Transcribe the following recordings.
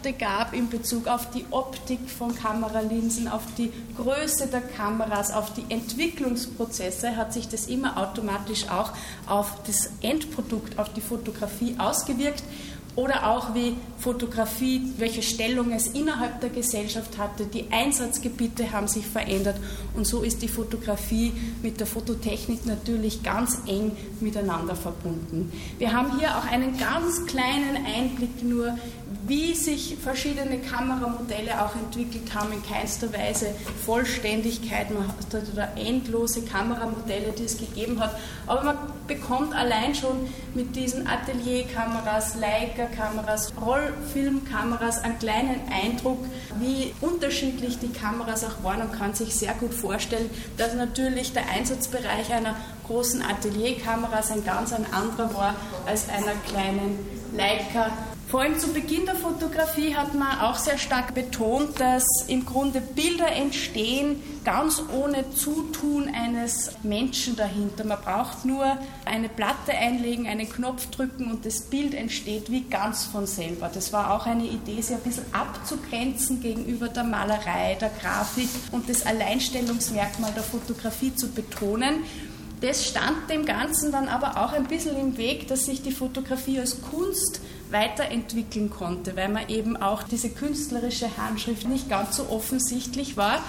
Fortschritte gab in Bezug auf die Optik von Kameralinsen, auf die Größe der Kameras, auf die Entwicklungsprozesse, hat sich das immer automatisch auch auf das Endprodukt, auf die Fotografie ausgewirkt. Oder auch wie Fotografie, welche Stellung es innerhalb der Gesellschaft hatte. Die Einsatzgebiete haben sich verändert und so ist die Fotografie mit der Fototechnik natürlich ganz eng miteinander verbunden. Wir haben hier auch einen ganz kleinen Einblick nur, wie sich verschiedene Kameramodelle auch entwickelt haben, in keinster Weise Vollständigkeit. Man hat da endlose Kameramodelle, die es gegeben hat. Aber man bekommt allein schon mit diesen Atelierkameras, Leica-Kameras, Rollfilmkameras einen kleinen Eindruck, wie unterschiedlich die Kameras auch waren und kann sich sehr gut vorstellen, dass natürlich der Einsatzbereich einer großen Atelierkameras ein ganz anderer war als einer kleinen Leica. Vor allem zu Beginn der Fotografie hat man auch sehr stark betont, dass im Grunde Bilder entstehen, ganz ohne Zutun eines Menschen dahinter. Man braucht nur eine Platte einlegen, einen Knopf drücken und das Bild entsteht wie ganz von selber. Das war auch eine Idee, sich ein bisschen abzugrenzen gegenüber der Malerei, der Grafik und das Alleinstellungsmerkmal der Fotografie zu betonen. Das stand dem Ganzen dann aber auch ein bisschen im Weg, dass sich die Fotografie als Kunst weiterentwickeln konnte, weil man eben auch diese künstlerische Handschrift nicht ganz so offensichtlich war.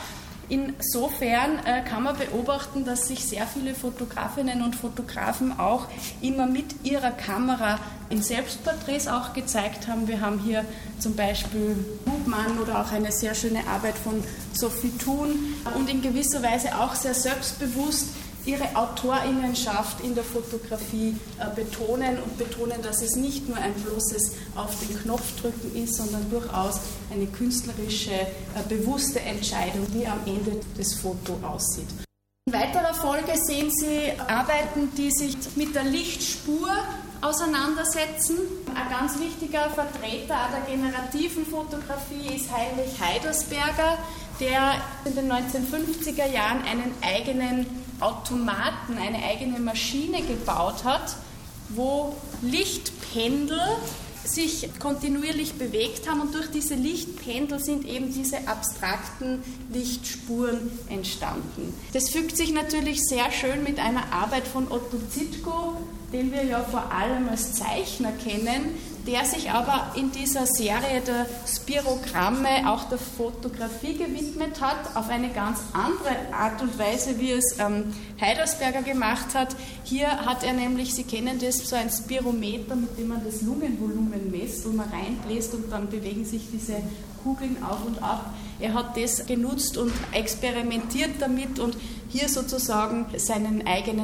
Insofern kann man beobachten, dass sich sehr viele Fotografinnen und Fotografen auch immer mit ihrer Kamera in Selbstporträts auch gezeigt haben. Wir haben hier zum Beispiel Hubmann oder auch eine sehr schöne Arbeit von Sophie Thun und in gewisser Weise auch sehr selbstbewusst ihre Autorinnenschaft in der Fotografie betonen, dass es nicht nur ein bloßes auf den Knopf drücken ist, sondern durchaus eine künstlerische, bewusste Entscheidung, wie am Ende das Foto aussieht. In weiterer Folge sehen Sie Arbeiten, die sich mit der Lichtspur auseinandersetzen. Ein ganz wichtiger Vertreter der generativen Fotografie ist Heinrich Heidersberger, der in den 1950er Jahren einen eigenen Automaten, eine eigene Maschine gebaut hat, wo Lichtpendel sich kontinuierlich bewegt haben und durch diese Lichtpendel sind eben diese abstrakten Lichtspuren entstanden. Das fügt sich natürlich sehr schön mit einer Arbeit von Otto Zitko, den wir ja vor allem als Zeichner kennen, der sich aber in dieser Serie der Spirogramme auch der Fotografie gewidmet hat, auf eine ganz andere Art und Weise, wie es Heidersberger gemacht hat. Hier hat er nämlich, Sie kennen das, so ein Spirometer, mit dem man das Lungenvolumen messt, wo man reinbläst und dann bewegen sich diese Kugeln auf und ab. Er hat das genutzt und experimentiert damit und hier sozusagen mit seinem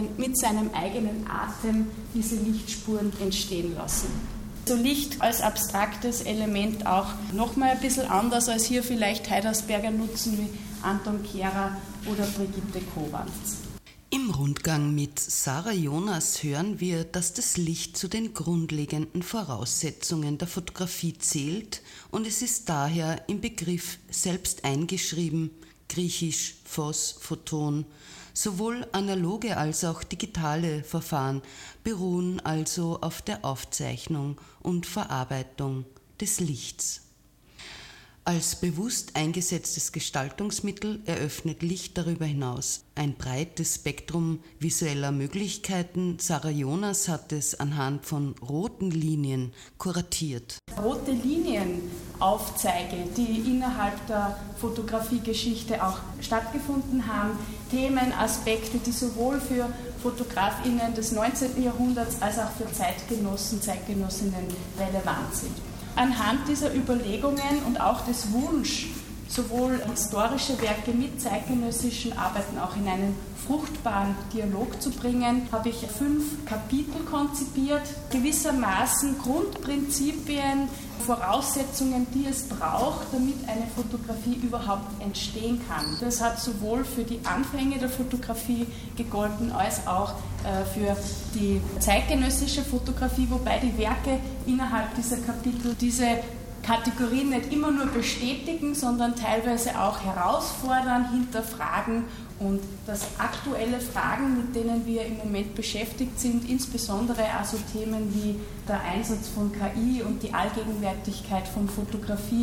eigenen Atem diese Lichtspuren entstehen lassen. So Licht als abstraktes Element auch nochmal ein bisschen anders, als hier vielleicht Heidersberger nutzen wie Anton Kehrer oder Brigitte Kowalz. Im Rundgang mit Sarah Jonas hören wir, dass das Licht zu den grundlegenden Voraussetzungen der Fotografie zählt und es ist daher im Begriff selbst eingeschrieben, griechisch Phos, Photon. Sowohl analoge als auch digitale Verfahren beruhen also auf der Aufzeichnung und Verarbeitung des Lichts. Als bewusst eingesetztes Gestaltungsmittel eröffnet Licht darüber hinaus ein breites Spektrum visueller Möglichkeiten. Sarah Jonas hat es anhand von roten Linien kuratiert. Rote Linien aufzeige, die innerhalb der Fotografiegeschichte auch stattgefunden haben, Themen, Aspekte, die sowohl für FotografInnen des 19. Jahrhunderts als auch für Zeitgenossinnen relevant sind. Anhand dieser Überlegungen und auch des Wunsch, sowohl historische Werke mit zeitgenössischen Arbeiten auch in einen fruchtbaren Dialog zu bringen, habe ich 5 Kapitel konzipiert, gewissermaßen Grundprinzipien, Voraussetzungen, die es braucht, damit eine Fotografie überhaupt entstehen kann. Das hat sowohl für die Anfänge der Fotografie gegolten, als auch für die zeitgenössische Fotografie, wobei die Werke innerhalb dieser Kapitel diese Kategorien nicht immer nur bestätigen, sondern teilweise auch herausfordern, hinterfragen und dass aktuelle Fragen, mit denen wir im Moment beschäftigt sind, insbesondere also Themen wie der Einsatz von KI und die Allgegenwärtigkeit von Fotografie